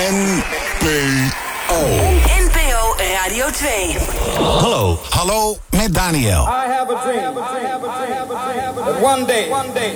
NPO Radio 2. Hallo met Daniel. I have a dream that one day